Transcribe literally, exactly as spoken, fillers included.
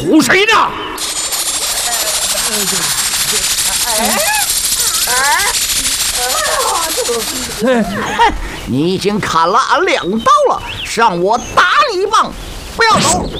唬谁呢？ 你已经砍了俺两刀了，让我打你一棒，不要走！